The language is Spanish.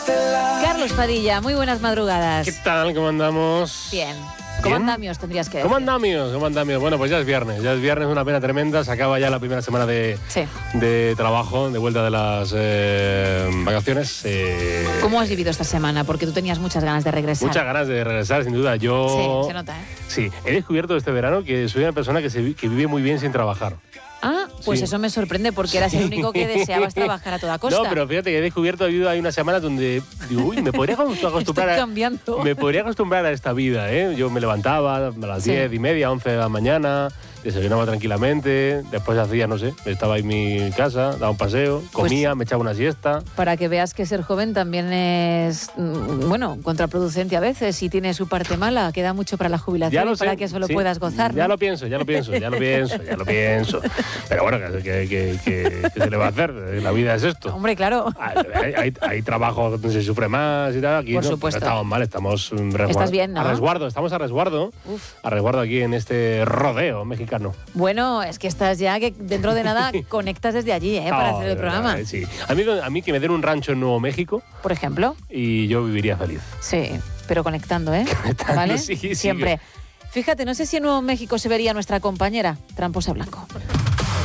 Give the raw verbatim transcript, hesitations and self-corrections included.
Carlos Padilla, muy buenas madrugadas. ¿Qué tal? ¿Cómo andamos? Bien. ¿Cómo andamios tendrías que decir? ¿Cómo andamios? ¿Cómo andamios? Bueno, pues ya es viernes. Ya es viernes, una pena tremenda. Se acaba ya la primera semana de, sí. de trabajo, de vuelta de las eh, vacaciones. Eh, ¿Cómo has vivido esta semana? Porque tú tenías muchas ganas de regresar. Muchas ganas de regresar, sin duda. Yo... Sí, se nota, ¿eh? Sí, he descubierto este verano que soy una persona que, se, que vive muy bien sin trabajar. Ah, pues sí. Eso me sorprende porque eras el único que deseabas trabajar a toda costa. No, pero fíjate que he descubierto que hay una semana donde digo, uy, me podría acostumbrar Estoy cambiando. A, me podría acostumbrar a esta vida, ¿eh? Yo me levantaba a las sí. diez y media, once de la mañana, desayunaba tranquilamente, después hacía, no sé, estaba en mi casa, daba un paseo, comía, pues, me echaba una siesta. Para que veas que ser joven también es, bueno, contraproducente a veces y tiene su parte mala, queda mucho para la jubilación y para que eso lo sí, puedas gozar, ¿no? Ya lo pienso, ya lo pienso, ya lo pienso, ya lo pienso. Pero bueno, que, que, que, que, que se le va a hacer, la vida es esto. Hombre, claro. Hay, hay, hay trabajo donde se sufre más y tal, aquí por no, supuesto. No estamos mal, estamos resguardo, Estás bien, ¿no? A resguardo, estamos a resguardo, Uf. a resguardo aquí en este rodeo mexicano. Bueno, es que estás ya, que dentro de nada conectas desde allí, ¿eh? Para oh, hacer el programa. Verdad, sí. A mí, a mí que me den un rancho en Nuevo México. Por ejemplo. Y yo viviría feliz. Sí, pero conectando, ¿eh? Conectando, ¿vale? sí, sí, siempre. Que... Fíjate, no sé si en Nuevo México se vería nuestra compañera, Tramposa Blanco.